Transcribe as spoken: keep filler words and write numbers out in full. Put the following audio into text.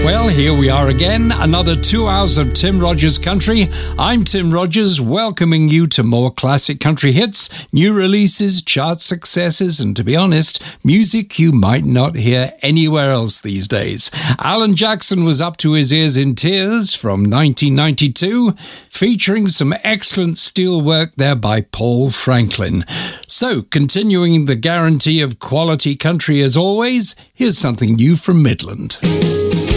Well, here we are again, another two hours of Tim Rogers Country. I'm Tim Rogers, welcoming you to more classic country hits, new releases, chart successes, and to be honest, music you might not hear anywhere else these days. Alan Jackson was up to his ears in tears from nineteen ninety-two, featuring some excellent steel work there by Paul Franklin. So, continuing the guarantee of quality country as always, here's something new from Midland.